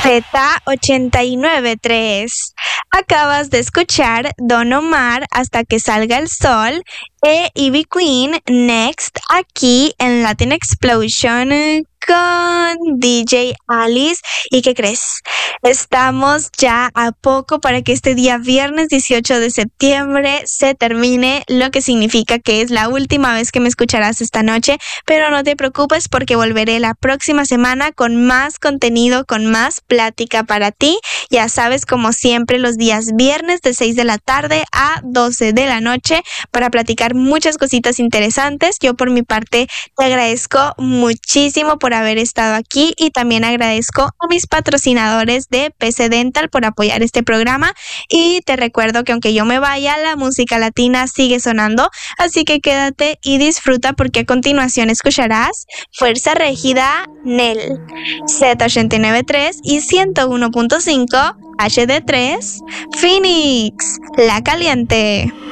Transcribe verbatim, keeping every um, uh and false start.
Z ochenta y nueve tres. Acabas de escuchar Don Omar, Hasta que salga el sol, e Ivy Queen, Next, aquí en Latin Explosion con D J Alice. ¿Y qué crees? Estamos ya a poco para que este día viernes dieciocho de septiembre se termine, lo que significa que es la última vez que me escucharás esta noche, pero no te preocupes porque volveré la próxima semana con más contenido, con más plática para ti. Ya sabes, como siempre, los días viernes de seis de la tarde a doce de la noche para platicar muchas cositas interesantes. Yo por mi parte te agradezco muchísimo por haber estado aquí y también agradezco a mis patrocinadores de P C Dental por apoyar este programa, y te recuerdo que aunque yo me vaya, la música latina sigue sonando, así que quédate y disfruta porque a continuación escucharás Fuerza Régida, Nel, Z ochenta y nueve tres y ciento uno punto cinco H D tres, Phoenix, La Caliente.